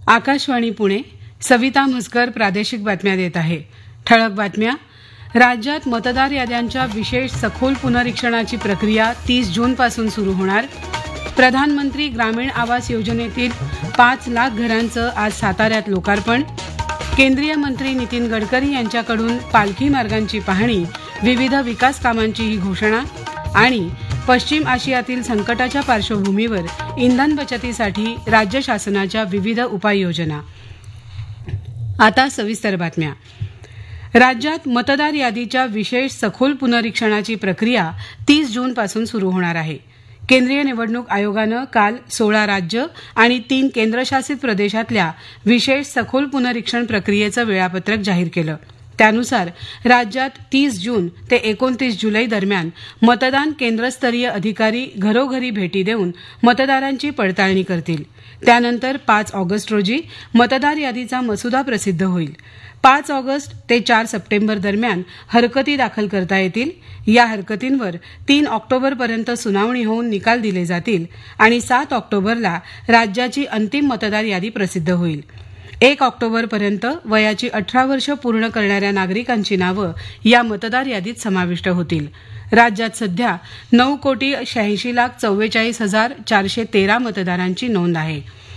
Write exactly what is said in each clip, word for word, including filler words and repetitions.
आकाशवाणी पुणे. सविता म्हसकर प्रादेशिक बातम्या देत आहे. ठळक बातम्या. राज्यात मतदार याद्यांच्या विशेष सखोल पुनरीक्षणाची प्रक्रिया तीस जूनपासून सुरू होणार. प्रधानमंत्री ग्रामीण आवास योजनेतील पाच लाख घरांचं आज साताऱ्यात लोकार्पण. केंद्रीय मंत्री नितीन गडकरी यांच्याकडून पालखी मार्गांची पाहणी. विविध विकास कामांचीही घोषणा. आणि पश्चिम आशियातील संकटाच्या पार्श्वभूमीवर इंधन बचतीसाठी राज्य शासनाच्या विविध उपाययोजना. आता सविस्तर बातम्या. राज्यात मतदार यादीच्या विशेष सखोल पुनरीक्षणाची प्रक्रिया तीस जूनपासून सुरू होणार आहे. केंद्रीय निवडणूक आयोगानं काल सोळा राज्य आणि तीन केंद्रशासित प्रदेशातल्या विशेष सखोल पुनरीक्षण प्रक्रियेचं वेळापत्रक जाहीर केलं. त्यानुसार राज्यात तीस जून ते एकोणतीस जुलै दरम्यान मतदान केंद्रस्तरीय अधिकारी घरोघरी भेटी देऊन मतदारांची पडताळणी करतील. त्यानंतर पाच ऑगस्ट रोजी मतदार यादीचा मसुदा प्रसिद्ध होईल. पाच ऑगस्ट ते चार सप्टेंबर दरम्यान हरकती दाखल करता येतील. या हरकतींवर तीन ऑक्टोबरपर्यंत सुनावणी होऊन निकाल दिले जातील आणि सात ऑक्टोबरला राज्याची अंतिम मतदार यादी प्रसिद्ध होईल. एक ऑक्टोबरपर्यंत वयाची अठरा वर्ष पूर्ण करणाऱ्या नागरिकांची नावं या मतदार यादीत समाविष्ट होतील. राज्यात सध्या नऊ कोटी शहाऐंशी लाख चव्वेचाळीस हजार चारशे तेरा मतदारांची नोंद आहे.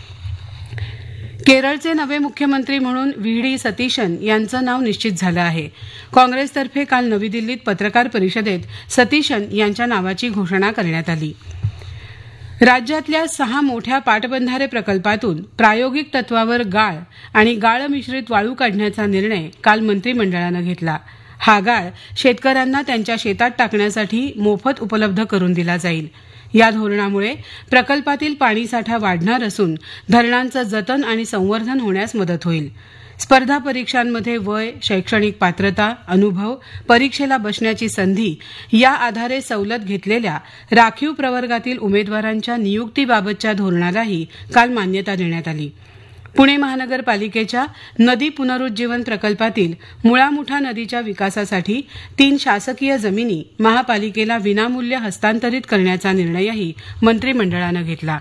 केरळचे नवे मुख्यमंत्री म्हणून व्ही डी सतीशन यांचं नाव निश्चित झालं आहे. काँग्रेसतर्फे काल नवी दिल्लीत पत्रकार परिषदेत सतीशन यांच्या नावाची घोषणा करण्यात आली. राज्यातल्या सहा मोठ्या पाटबंधारे प्रकल्पातून प्रायोगिक तत्वावर गाळ आणि गाळ मिश्रित वाळू काढण्याचा निर्णय काल मंत्रिमंडळानं घेतला. हा गाळ शेतकऱ्यांना त्यांच्या शेतात टाकण्यासाठी मोफत उपलब्ध करून दिला जाईल. या धोरणामुळे प्रकल्पातील पाणीसाठा वाढणार असून धरणांचं जतन आणि संवर्धन होण्यास मदत होईल. स्पर्धा परीक्षांमध्ये वय, शैक्षणिक पात्रता, अनुभव, परीक्षेला बसण्याची संधी या आधारे सवलत घेतलेल्या राखीव प्रवर्गातील उमेदवारांच्या नियुक्तीबाबतच्या धोरणालाही काल मान्यता देण्यात आली. पुणे महानगरपालिकेच्या नदी पुनरुज्जीवन प्रकल्पातील मुळा मुठा नदीच्या विकासासाठी तीन शासकीय जमिनी महापालिकेला विनामूल्य हस्तांतरित करण्याचा निर्णयही मंत्रिमंडळानं घेतला.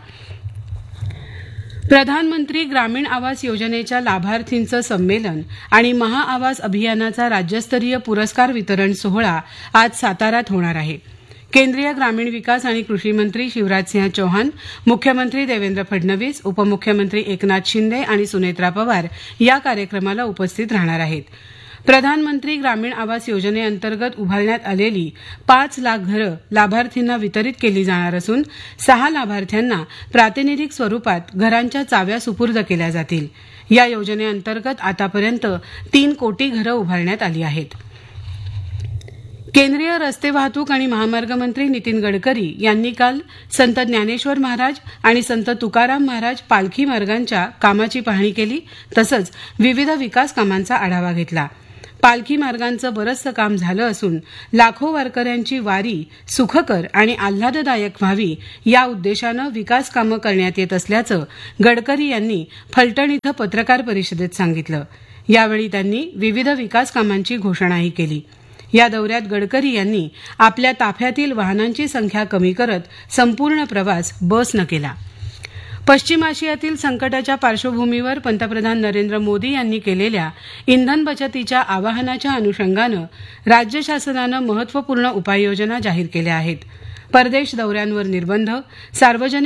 प्रधानमंत्री ग्रामीण आवास योजनेच्या लाभार्थींचं संमेलन आणि महाआवास अभियानाचा राज्यस्तरीय पुरस्कार वितरण सोहळा आज साताऱ्यात होणार आहे. केंद्रीय ग्रामीण विकास आणि कृषी मंत्री शिवराजसिंह चौहान, मुख्यमंत्री देवेंद्र फडणवीस, उपमुख्यमंत्री एकनाथ शिंदे आणि सुनेत्रा पवार या कार्यक्रमाला उपस्थित राहणार आहेत. प्रधानमंत्री ग्रामीण आवास योजनेअंतर्गत उभारण्यात आलेली पाच लाख घरं लाभार्थींना वितरित केली जाणार असून सहा लाभार्थ्यांना प्रातिनिधिक स्वरूपात घरांच्या चाव्या सुपूर्द केल्या जातील. या योजनेअंतर्गत आतापर्यंत तीन कोटी घरं उभारण्यात आली आहेत. केंद्रीय रस्ते वाहतूक आणि महामार्ग मंत्री नितीन गडकरी यांनी काल संत ज्ञानेश्वर महाराज आणि संत तुकाराम महाराज पालखी मार्गांच्या कामाची पाहणी केली. तसंच विविध विकास कामांचा आढावा घेतला. पालखी मार्गांचं बरंचसं काम झालं असून लाखो वारकऱ्यांची वारी सुखकर आणि आल्हाददायक व्हावी या उद्देशानं विकास कामं करण्यात येत असल्याचं गडकरी यांनी फलटण इथं पत्रकार परिषदेत सांगितलं. यावेळी त्यांनी विविध विकास कामांची घोषणाही केली. या दौऱ्यात गडकरी यांनी आपल्या ताफ्यातील वाहनांची संख्या कमी करत संपूर्ण प्रवास बसनं केला. पश्चिम आशियातील संकटाच्या पार्श्वभूमीवर पंतप्रधान नरेंद्र मोदी यांनी केलेल्या इंधन बचतीच्या आवाहनाच्या अनुषंगानं राज्य शासनानं महत्वपूर्ण उपाययोजना जाहीर केल्या आहेत. परदेश दौऱ्यांवर निर्बंध, सार्वजनिक